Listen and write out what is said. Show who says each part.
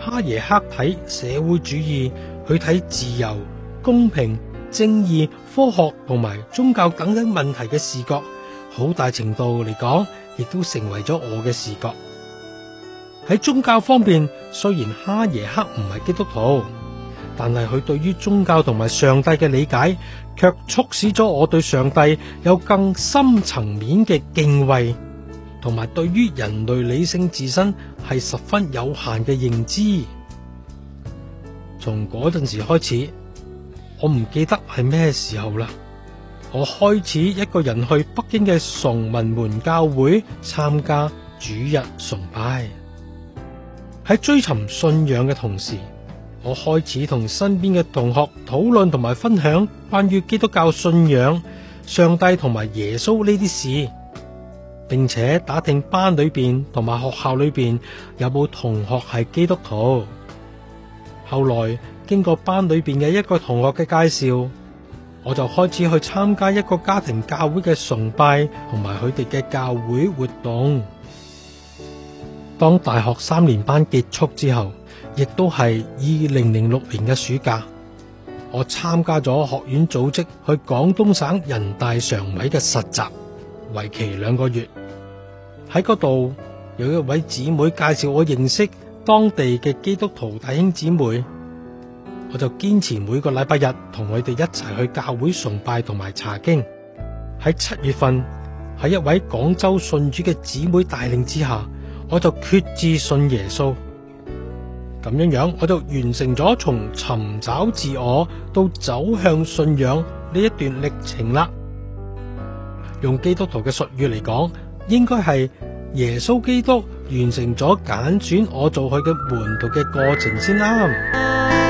Speaker 1: 哈耶克睇社會主義，去睇自由、公平、正義、科學同埋宗教等等問題嘅視角，好大程度嚟講，亦都成為咗我嘅視角。喺宗教方面，雖然哈耶克唔係基督徒，但係佢對於宗教同埋上帝嘅理解，卻促使咗我對上帝有更深層面嘅敬畏，同埋對於人類理性自身係十分有限嘅認知。從嗰陣時開始，我唔記得係咩時候啦，我開始一個人去北京嘅崇文門教會參加主日崇拜。喺追尋信仰嘅同時，我開始同身邊嘅同學討論同埋分享關於基督教信仰、上帝同埋耶穌呢啲事，並且打聽班裏邊同埋學校裏邊有冇同學係基督徒。後來經過班裏邊嘅一個同學嘅介紹，我就開始去參加一個家庭教會嘅崇拜同埋佢哋嘅教會活動。當大學3年班結束之後，亦都係2006年嘅暑假，我參加咗學院組織去廣東省人大常委嘅實習，為期2個月。喺嗰度有一位姊妹介紹我認識當地嘅基督徒弟兄姊妹，我就堅持每個禮拜日同佢哋一齊去教會崇拜同埋查經。喺7月份，喺一位廣州信主嘅姊妹帶領之下，我就決志信耶穌。咁樣我就完成咗從尋找自我到走向信仰呢一段歷程啦。用基督徒嘅術語嚟講，應該係耶穌基督完成咗揀選我做佢嘅門徒嘅過程先啱。